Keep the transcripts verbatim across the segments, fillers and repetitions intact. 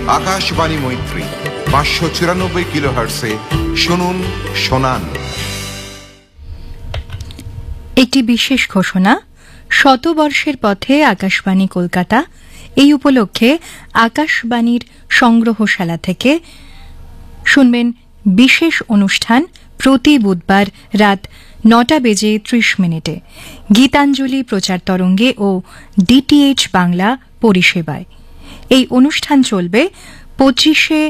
আকাশবাণী মৈত্রী পাঁচশো চুরানব্বই কিলো হার্টসে শুনুন শোনান। একটি বিশেষ ঘোষণা। শতবর্ষের পথে আকাশবাণী কলকাতা এই উপলক্ষে আকাশবাণীর সংগ্রহশালা থেকে শুনবেন বিশেষ অনুষ্ঠান প্রতি বুধবার রাত নটা বেজে ত্রিশ মিনিটে গীতাঞ্জলি প্রচার তরঙ্গে ও ডিটিএইচ বাংলা পরিষেবায়। এই অনুষ্ঠান চলবে পঁচিশে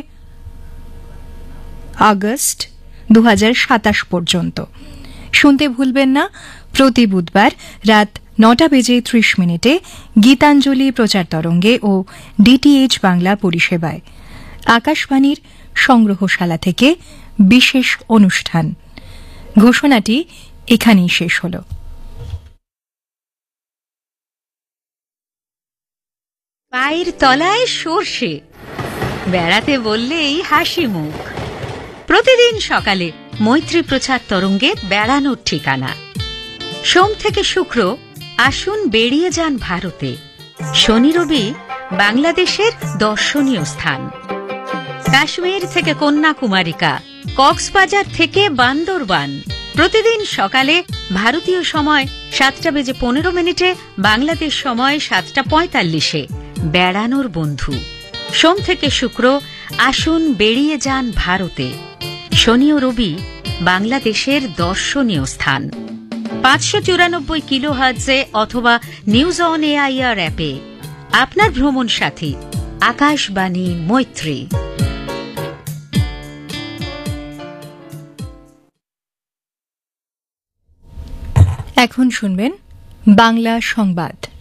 আগস্ট দু হাজার সাতাশ পর্যন্ত। শুনতে ভুলবেন না, প্রতি বুধবার রাত নটা বেজে ত্রিশ মিনিটে গীতাঞ্জলি প্রচার তরঙ্গে ও ডিটিএইচ বাংলা পরিষেবায় আকাশবাণীর সংগ্রহশালা থেকে বিশেষ অনুষ্ঠান। ঘোষণাটি এখানেই শেষ হল। পায়ের তলায় সর্ষে, বেড়াতে বললেই হাসি মুখ। প্রতিদিন সকালে মৈত্রী প্রচার তরঙ্গে বেড়ানোর ঠিকানা। সোম থেকে শুক্র আসুন বেরিয়ে যান ভারতে। শনি রবি বাংলাদেশের দর্শনীয় স্থান। কাশ্মীর থেকে কন্যাকুমারিকা, কক্সবাজার থেকে বান্দরবান। প্রতিদিন সকালে ভারতীয় সময় সাতটা বেজে পনেরো মিনিটে, বাংলাদেশ সময় সাতটা পঁয়তাল্লিশে বেড়ানোর বন্ধু। সোম থেকে শুক্র আসুন বেরিয়ে যান ভারতে। শনি ও রবি বাংলাদেশের দর্শনীয় স্থান। পাঁচশো চুরানব্বই কিলো হার্টজে অথবা নিউজ অন এআইআর অ্যাপে আপনার ভ্রমণ সাথী আকাশবাণী মৈত্রী। এখন শুনবেন বাংলা সংবাদ।